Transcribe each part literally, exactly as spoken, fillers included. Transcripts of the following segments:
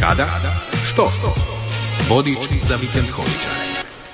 Kada? Što? Vodič za vikend holičare.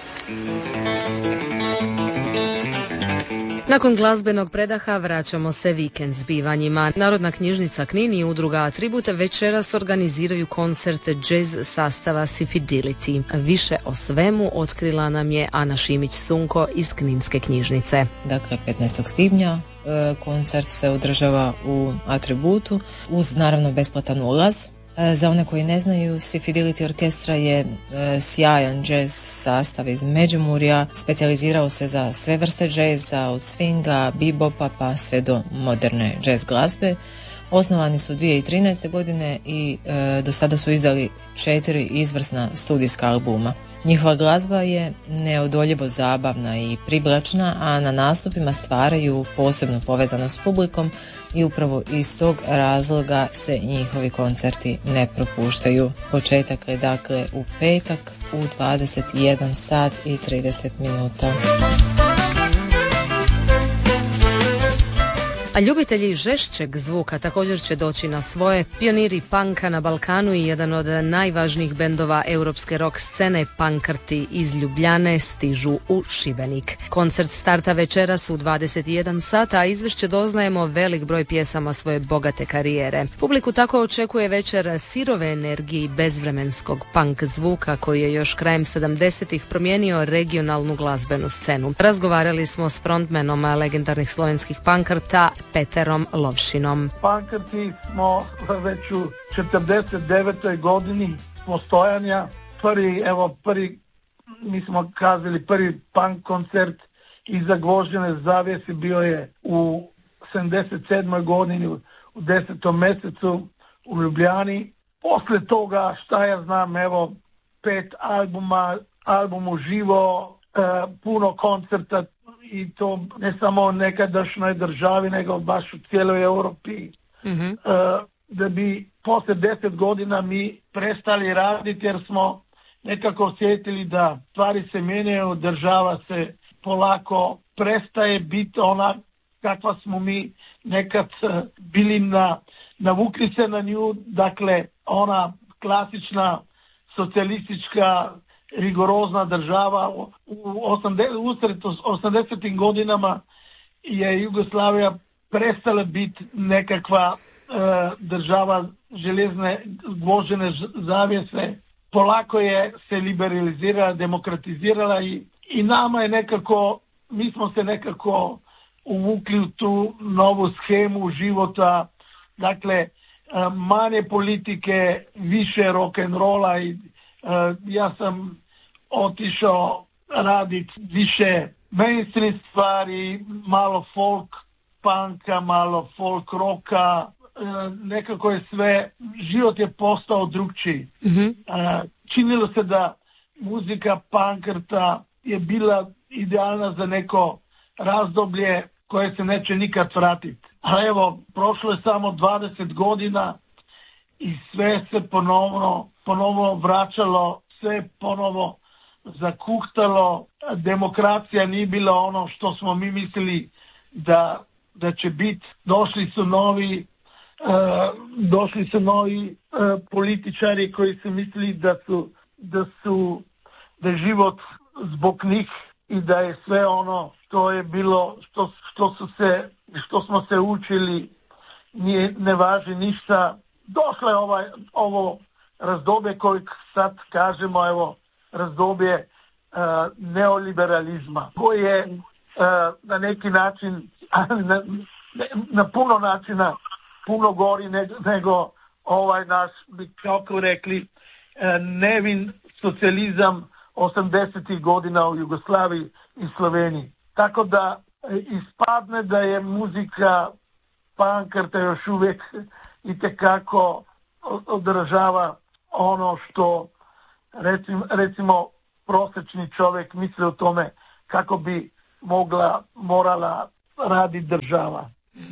Nakon glazbenog predaha vraćamo se vikend zbivanjima. Narodna knjižnica Knin i udruga Atribut večeras organiziraju koncert džez sastava Sifidility. Više o svemu otkrila nam je Ana Šimić-Sunko iz Kninske knjižnice. Dakle, petnaestog svibnja koncert se održava u Atributu uz naravno besplatan ulaz. Za one koji ne znaju, Sifidility orkestra je e, sjajan džez sastav iz Međimurja, specijalizirao se za sve vrste džeza, od swinga, bebopa pa sve do moderne džez glazbe. Osnovani su dvije tisuće trinaeste. godine i e, do sada su izdali četiri izvrsna studijska albuma. Njihova glazba je neodoljivo zabavna i privlačna, a na nastupima stvaraju posebnu povezanost s publikom i upravo iz tog razloga se njihovi koncerti ne propuštaju. Početak je dakle u petak u dvadeset jedan sat i trideset minuta. A ljubitelji žešćeg zvuka također će doći na svoje. Pioniri punka na Balkanu i jedan od najvažnijih bendova europske rock scene, Pankrti iz Ljubljane, stižu u Šibenik. Koncert starta večeras u dvadeset jedan sat, a izvješće doznajemo velik broj pjesama svoje bogate karijere. Publiku tako očekuje večer sirove energije i bezvremenskog punk zvuka koji je još krajem sedamdesetih promijenio regionalnu glazbenu scenu. Razgovarali smo s frontmanom legendarnih slovenskih Pankrta, Peterom Lovšinom. Pankrti smo već u četrdeset devetoj godini postojanja. Prvi, evo, prvi, mi smo kazali, prvi punk koncert iza gvožđene zavjesi bio je u sedamdeset sedmoj godini u desetom mjesecu u Ljubljani. Posle toga, šta ja znam, evo, pet albuma, album uživo, e, puno koncerta, i to ne samo u nekadašnjoj državi, nego baš u cijeloj Europi. Mm-hmm. E, da bi posle deset godina mi prestali raditi jer smo nekako osjetili da stvari se mijenjaju, država se polako prestaje biti ona kakva smo mi nekad bili na, navukli se na nju, dakle ona klasična socijalistička rigorozna država. U osamdesetim godinama je Jugoslavija prestala biti nekakva e, država željezne gvožđene zavjese. Polako je se liberalizirala, demokratizirala i, i nama je nekako, mi smo se nekako uvukli u tu novu schemu života, dakle e, manje politike, više rock'n'rolla i e, ja sam otišao raditi više mainstream stvari, malo folk punka, malo folk roka, e, nekako je sve, život je postao drugčiji. Mm-hmm. E, činilo se da muzika Pankrta je bila idealna za neko razdoblje koje se neće nikad vratiti. A evo, prošlo je samo dvadeset godina i sve se ponovno, ponovno vraćalo, sve ponovo zakuhtalo, demokracija nije bila ono što smo mi mislili da, da će biti. Došli su novi, uh, došli su novi uh, političari koji su mislili da su, da su, da je život zbog njih i da je sve ono što je bilo, što, što su se, što smo se učili, nije, ne važi ništa. Došlo je ovaj, ovo razdoblje koje sad kažemo, evo, razdoblje uh, neoliberalizma, koji je uh, na neki način, na, na puno načina, puno gori nego, nego ovaj naš, bi kako rekli, uh, nevin socijalizam osamdesetih godina u Jugoslaviji i Sloveniji. Tako da uh, ispadne da je muzika Pankrta još uvijek itekako odražava ono što recimo, recimo prosječni čovjek misli o tome kako bi mogla, morala raditi država.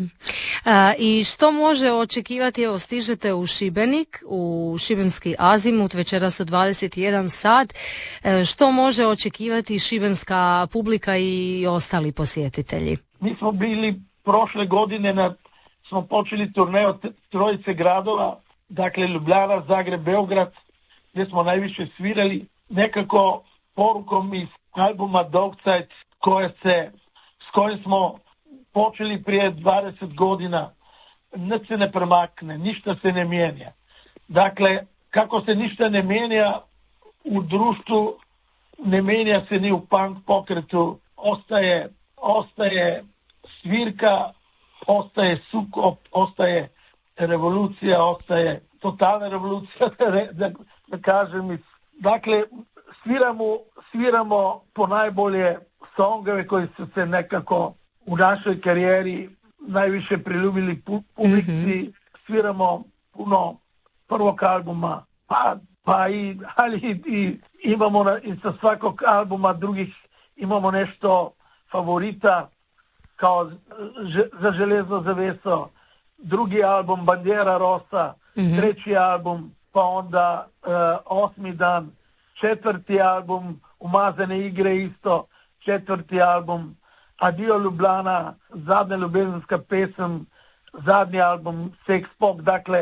A, I što može očekivati, evo stižete u Šibenik, u šibenski Azimut, večeras u dvadeset jedan sat, e, što može očekivati šibenska publika i ostali posjetitelji? Mi smo bili prošle godine, na, smo počeli turneju trojice gradova dakle Ljubljana, Zagreb, Beograd, gdje smo najviše svirali, nekako porukom iz albuma Dogcajt, koje se, s kojim smo počeli prije dvadeset godina, nič se ne premakne, ništa se ne mijenja. Dakle, kako se ništa ne mijenja u društvu, ne mijenja se ni u punk pokretu, ostaje, ostaje svirka, ostaje sukob, ostaje revolucija, ostaje totalna revolucija, da, da kažem. Dakle, sviramo, sviramo po najbolje songove koji su se nekako u našoj karijeri najviše priljubili publici, mm-hmm. Sviramo puno prvog albuma, pa, pa i, ali i imamo na, i sa svakog albuma drugih imamo nešto favorita, kao ž, za Železno zaveso, drugi album Bandera Rosa, mm-hmm. treći album, pa onda uh, osmi dan, četvrti album Umazane igre isto, četvrti album Adio Ljubljana, zadnja ljubezenska pesem, zadnji album Sex Pop. Dakle,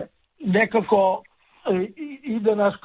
nekako uh, ide naš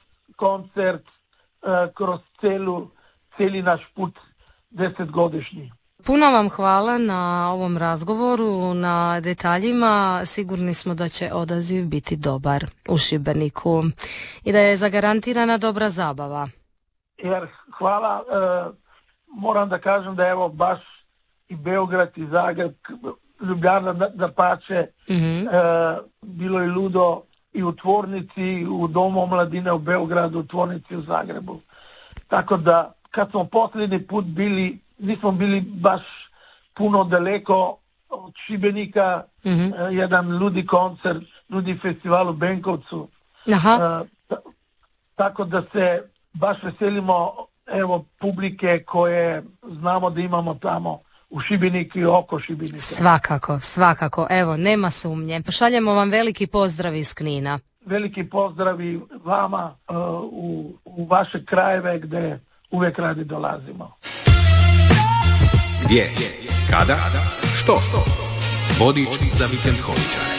koncert uh, kroz celu, cijeli naš put desetgodišnji. Puno vam hvala na ovom razgovoru, na detaljima. Sigurni smo da će odaziv biti dobar u Šibeniku i da je zagarantirana dobra zabava. Jer hvala, e, moram da kažem da evo baš i Beograd i Zagreb, Ljubljana da, da pače, mm-hmm. e, bilo je ludo i u tvornici, u Domu omladine u Beogradu, u tvornici u Zagrebu. Tako da kad smo posljednji put bili, nismo bili baš puno daleko od Šibenika, mm-hmm. uh, jedan ludi koncert, ludi festival u Benkovcu. Aha. Uh, t- tako da se baš veselimo evo publike koje znamo da imamo tamo u Šibeniku i oko Šibenika. Svakako, svakako, evo, nema sumnje. Šaljemo vam veliki pozdrav iz Knina. Veliki pozdrav i vama uh, u, u vaše krajeve gdje uvijek radi dolazimo. Gdje, kada, što? Vodič za vikend holičare.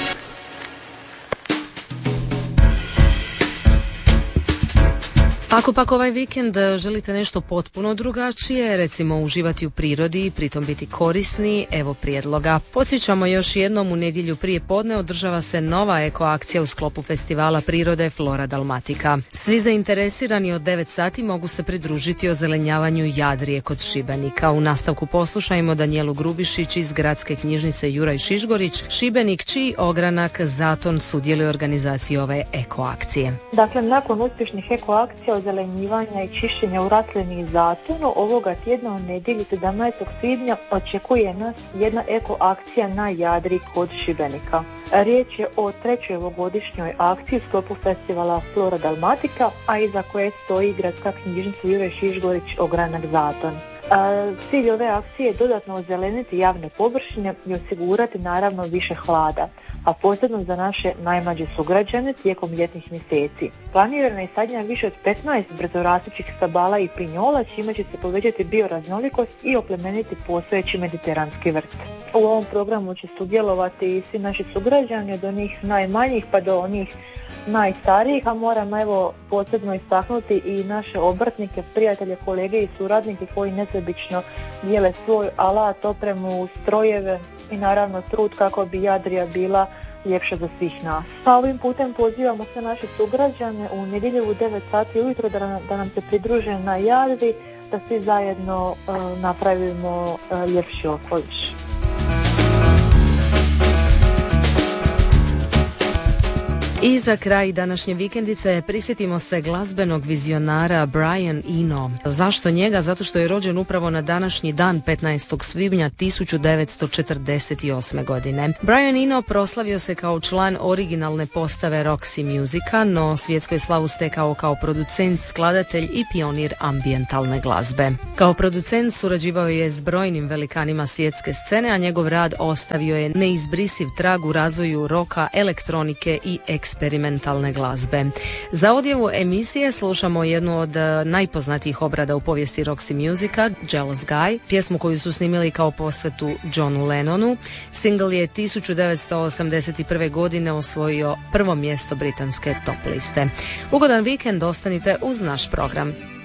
Ako pak ovaj vikend želite nešto potpuno drugačije, recimo uživati u prirodi i pritom biti korisni, evo prijedloga. Podsjećamo još jednom, u nedjelju prije podne održava se nova eko akcija u sklopu festivala prirode Flora Dalmatika. Svi zainteresirani od devet sati mogu se pridružiti ozelenjavanju Jadrije kod Šibenika. U nastavku poslušajmo Danijelu Grubišić iz Gradske knjižnice Juraj Šišgorić, Šibenik, čiji ogranak Zaton sudjeluje u organizaciji ove eko akcije. Dakle, nakon uspješnih eko akcija ozelenjivanja i čišćenja u Ratlini i Zatonu, ovoga tjedna u nedjelju sedamnaestog svibnja očekuje nas jedna eko akcija na Jadri kod Šibenika. Riječ je o trećoj ovogodišnjoj akciji u sklopu festivala Flora Dalmatika, a iza koje stoji Gradska knjižnica Juraj Šišgorić ogranak Zaton. A, cilj ove akcije je dodatno ozeleniti javne površine i osigurati naravno više hlada, a posebno za naše najmlađe sugrađane tijekom ljetnih mjeseci. Planirana je sadnja više od petnaest brzorastućih stabala i pinjola, čime će se povećati bioraznolikost i oplemeniti postojeći mediteranski vrt. U ovom programu će sudjelovati i svi naši sugrađani, od onih najmanjih pa do onih najstarijih, a moram evo posebno istaknuti i naše obrtnike, prijatelje, kolege i suradnike koji nesebično dijele svoj alat, opremu, strojeve i naravno trud kako bi Jadrija bila ljepša za svih nas. Pa ovim putem pozivamo sve naše sugrađane u nedjelju u devet sati ujutro da, da nam se pridruže na Jadri, da svi zajedno uh, napravimo uh, ljepši okoliš. I za kraj današnje vikendice prisjetimo se glazbenog vizionara Brian Eno. Zašto njega? Zato što je rođen upravo na današnji dan petnaestog svibnja tisuću devetsto četrdeset osme. godine. Brian Eno proslavio se kao član originalne postave Roxy Musica, no svjetsku je slavu stekao kao producent, skladatelj i pionir ambijentalne glazbe. Kao producent surađivao je s brojnim velikanima svjetske scene, a njegov rad ostavio je neizbrisiv trag u razvoju roka, elektronike i eksperimentalne glazbe. Za odjevu emisije slušamo jednu od najpoznatijih obrada u povijesti Roxy Musica, Jealous Guy, pjesmu koju su snimili kao posvetu Johnu Lennonu. Single je tisuću devetsto osamdeset prve godine osvojio prvo mjesto britanske top liste. Ugodan vikend, ostanite uz naš program.